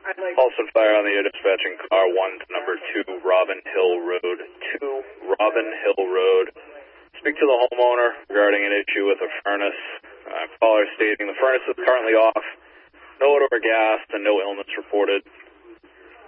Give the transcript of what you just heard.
Also fire on the dispatching car 1 to number 2 Robin Hill Road. 2 Robin Hill Road. Speak to the homeowner regarding an issue with a furnace. Caller stating the furnace is currently off. No odor of gas and no illness reported.